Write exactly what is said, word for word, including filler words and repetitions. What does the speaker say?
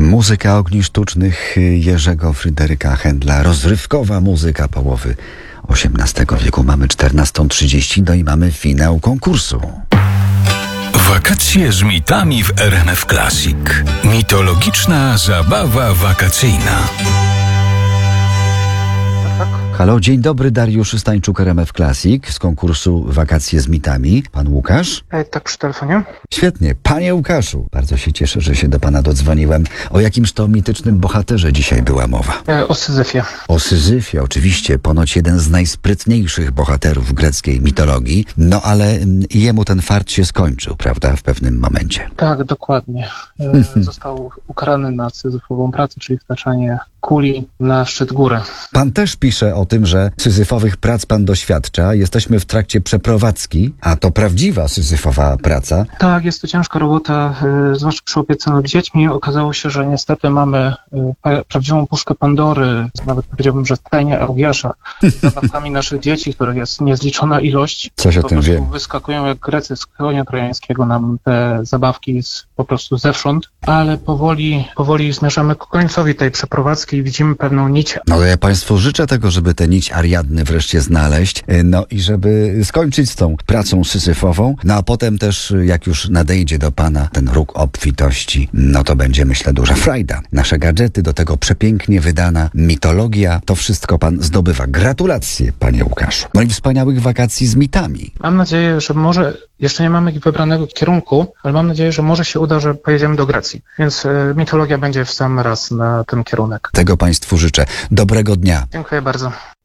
Muzyka ogni sztucznych Jerzego Fryderyka Händla. Rozrywkowa muzyka połowy osiemnastego wieku. Mamy czternastą trzydzieści, no i mamy finał konkursu. Wakacje z mitami w R M F Classic. Mitologiczna zabawa wakacyjna. Halo, dzień dobry, Dariusz Stańczuk, R M F Classic z konkursu Wakacje z mitami. Pan Łukasz? E, tak, przy telefonie. Świetnie. Panie Łukaszu, bardzo się cieszę, że się do pana dodzwoniłem. O jakimż to mitycznym bohaterze dzisiaj była mowa? E, o Syzyfie. O Syzyfie, oczywiście, ponoć jeden z najsprytniejszych bohaterów greckiej mitologii. No ale mm, jemu ten fart się skończył, prawda, w pewnym momencie. Tak, dokładnie. E, został ukarany na syzyfową pracę, czyli wtaczanie kuli na szczyt góry. Pan też pisze o tym, że syzyfowych prac pan doświadcza. Jesteśmy w trakcie przeprowadzki, a to prawdziwa syzyfowa praca. Tak, jest to ciężka robota, e, zwłaszcza przy opiece nad dziećmi. Okazało się, że niestety mamy e, pa- prawdziwą puszkę Pandory, nawet powiedziałbym, że stajnię Augiasza, z zabawkami naszych dzieci, których jest niezliczona ilość. Coś o po tym prostu wiem. wyskakują jak Grecy z konia trojańskiego nam te zabawki z, po prostu zewsząd, ale powoli, powoli zmierzamy ku końcowi tej przeprowadzki i widzimy pewną nić. No ja państwu życzę tego, żeby tę nić Ariadny wreszcie znaleźć, no i żeby skończyć z tą pracą syzyfową, no a potem też, jak już nadejdzie do pana ten róg obfitości, no to będzie, myślę, duża frajda. Nasze gadżety, do tego przepięknie wydana mitologia, to wszystko pan zdobywa. Gratulacje, panie Łukaszu. No i wspaniałych wakacji z mitami. Mam nadzieję, że może, jeszcze nie mamy wybranego kierunku, ale mam nadzieję, że może się uda, że pojedziemy do Grecji. Więc y, mitologia będzie w sam raz na ten kierunek. Tego państwu życzę. Dobrego dnia. Dziękuję bardzo.